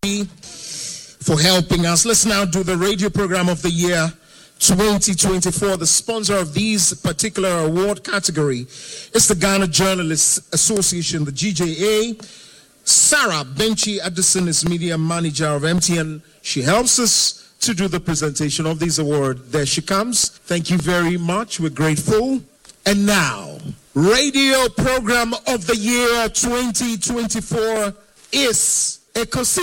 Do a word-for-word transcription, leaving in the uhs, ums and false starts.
for helping us. Let's now do the radio program of the year twenty twenty-four. The sponsor of these particular award category is the Ghana Journalists Association, the G J A. Sarah Benchi Addison is media manager of M T N. She helps us to do the presentation of these awards. There she comes. Thank you very much. We're grateful. And now, radio program of the year twenty twenty-four is Ekosi